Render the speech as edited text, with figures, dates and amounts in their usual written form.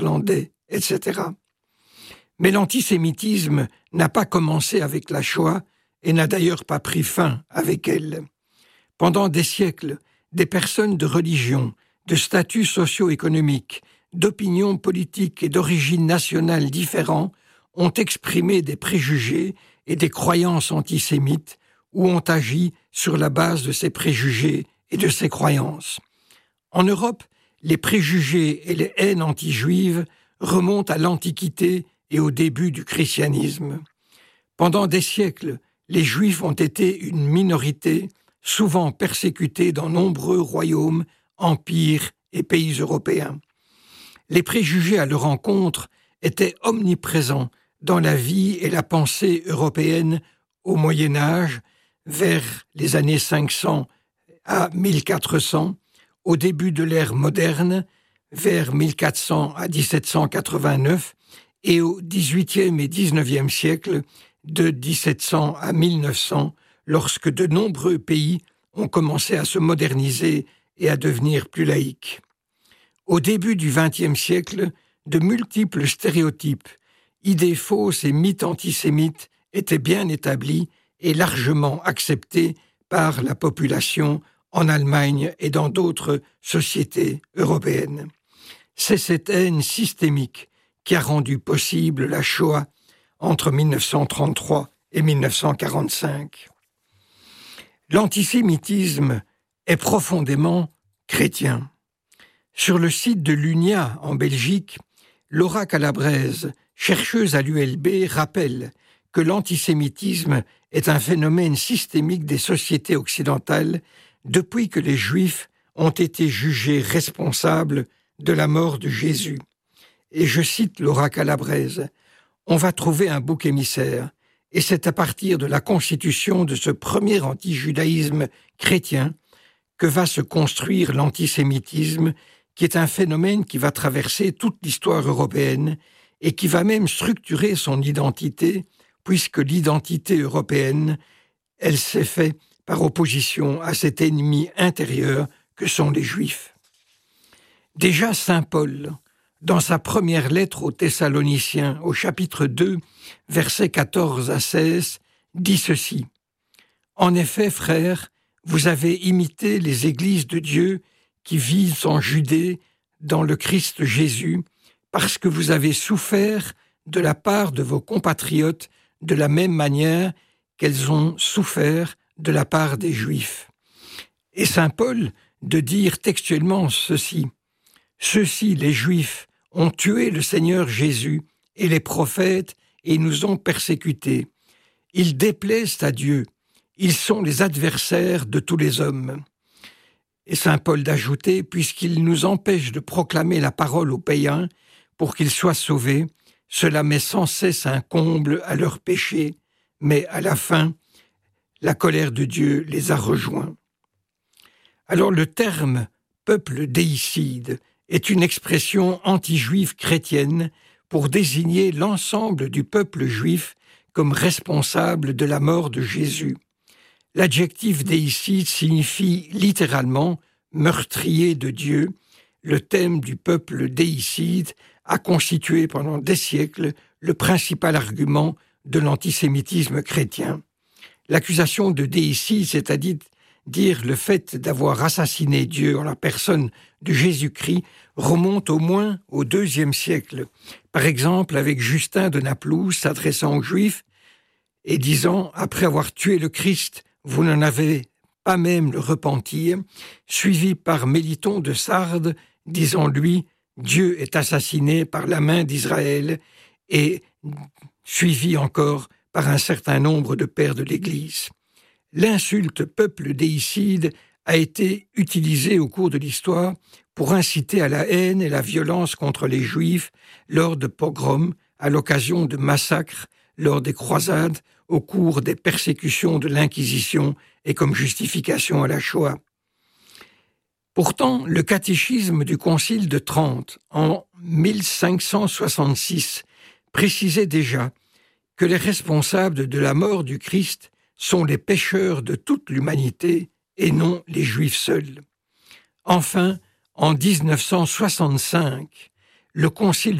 irlandais, etc. Mais l'antisémitisme n'a pas commencé avec la Shoah et n'a d'ailleurs pas pris fin avec elle. Pendant des siècles, des personnes de religion, de statut socio-économique, d'opinions politiques et d'origine nationale différents ont exprimé des préjugés et des croyances antisémites ou ont agi sur la base de ces préjugés et de ces croyances. En Europe, les préjugés et les haines anti-juives remontent à l'Antiquité et au début du christianisme. Pendant des siècles, les Juifs ont été une minorité, souvent persécutés dans nombreux royaumes, empires et pays européens. Les préjugés à leur encontre étaient omniprésents dans la vie et la pensée européenne au Moyen Âge, vers les années 500 à 1400, au début de l'ère moderne, vers 1400 à 1789, et au XVIIIe et XIXe siècle, de 1700 à 1900, lorsque de nombreux pays ont commencé à se moderniser et à devenir plus laïques. Au début du XXe siècle, de multiples stéréotypes, idées fausses et mythes antisémites étaient bien établis et largement acceptés par la population en Allemagne et dans d'autres sociétés européennes. C'est cette haine systémique qui a rendu possible la Shoah entre 1933 et 1945. L'antisémitisme est profondément chrétien. Sur le site de l'UNIA en Belgique, Laura Calabrese, chercheuse à l'ULB, rappelle que l'antisémitisme est un phénomène systémique des sociétés occidentales depuis que les Juifs ont été jugés responsables de la mort de Jésus. Et je cite Laura Calabrese, « On va trouver un bouc émissaire, et c'est à partir de la constitution de ce premier antijudaïsme chrétien que va se construire l'antisémitisme, qui est un phénomène qui va traverser toute l'histoire européenne et qui va même structurer son identité, puisque l'identité européenne, elle s'est faite par opposition à cet ennemi intérieur que sont les Juifs. » Déjà saint Paul, dans sa première lettre aux Thessaloniciens, au chapitre 2, versets 14 à 16, dit ceci. « En effet, frères, vous avez imité les églises de Dieu qui vivent en Judée dans le Christ Jésus, parce que vous avez souffert de la part de vos compatriotes de la même manière qu'elles ont souffert de la part des Juifs. » Et saint Paul de dire textuellement ceci. « Ceux-ci, les Juifs, ont tué le Seigneur Jésus et les prophètes et nous ont persécutés. Ils déplaisent à Dieu. Ils sont les adversaires de tous les hommes. » Et saint Paul d'ajouter, puisqu'ils nous empêchent de proclamer la parole aux païens pour qu'ils soient sauvés, cela met sans cesse un comble à leurs péchés, mais à la fin, la colère de Dieu les a rejoints. Alors le terme « peuple déicide » est une expression anti-juive chrétienne pour désigner l'ensemble du peuple juif comme responsable de la mort de Jésus. L'adjectif déicide signifie littéralement « meurtrier de Dieu ». Le thème du peuple déicide a constitué pendant des siècles le principal argument de l'antisémitisme chrétien. L'accusation de déicide, c'est-à-dire le fait d'avoir assassiné Dieu en la personne de Jésus-Christ, remonte au moins au IIe siècle. Par exemple, avec Justin de Naplouse s'adressant aux Juifs et disant « Après avoir tué le Christ, vous n'en avez pas même le repentir », suivi par Méliton de Sardes disant lui « Dieu est assassiné par la main d'Israël » et suivi encore par un certain nombre de pères de l'Église. L'insulte « peuple déicide » a été utilisée au cours de l'histoire pour inciter à la haine et la violence contre les Juifs lors de pogroms, à l'occasion de massacres, lors des croisades, au cours des persécutions de l'Inquisition et comme justification à la Shoah. Pourtant, le catéchisme du Concile de Trente, en 1566, précisait déjà que les responsables de la mort du Christ sont les pécheurs de toute l'humanité et non les Juifs seuls. Enfin, en 1965, le concile